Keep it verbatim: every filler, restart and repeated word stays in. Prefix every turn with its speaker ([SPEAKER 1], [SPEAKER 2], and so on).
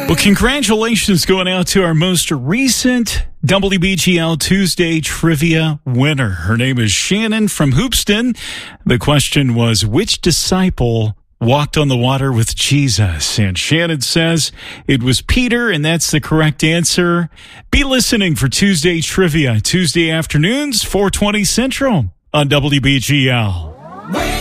[SPEAKER 1] Well, congratulations going out to our most recent W B G L Tuesday trivia winner. Her name is Shannon from Hoopston. The question was, which disciple walked on the water with Jesus? And Shannon says it was Peter, and that's the correct answer. Be listening for Tuesday trivia, Tuesday afternoons, four twenty Central on W B G L.